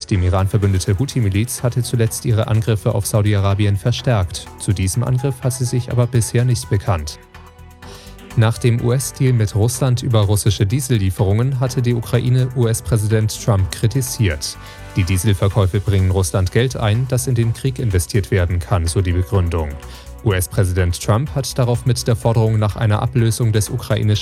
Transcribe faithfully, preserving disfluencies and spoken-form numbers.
Die im Iran verbündete Houthi-Miliz hatte zuletzt ihre Angriffe auf Saudi-Arabien verstärkt. Zu diesem Angriff hat sie sich aber bisher nicht bekannt. Nach dem U S-Deal mit Russland über russische Diesellieferungen hatte die Ukraine U S-Präsident Trump kritisiert. Die Dieselverkäufe bringen Russland Geld ein, das in den Krieg investiert werden kann, so die Begründung. U S-Präsident Trump hat darauf mit der Forderung nach einer Ablösung des ukrainischen